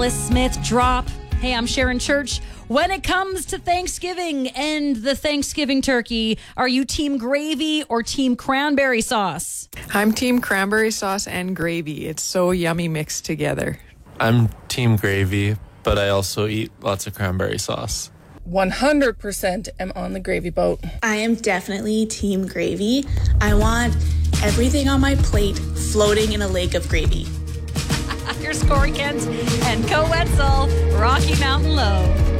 Smith drop. Hey, I'm Sharon Church. When it comes to Thanksgiving and the Thanksgiving turkey, are you team gravy or team cranberry sauce? I'm team cranberry sauce and gravy. It's so yummy mixed together. I'm team gravy, but I also eat lots of cranberry sauce. 100% am on the gravy boat. I am definitely team gravy. I want everything on my plate floating in a lake of gravy. Here's Corey Kent and Co Wetzel, Rocky Mountain Low.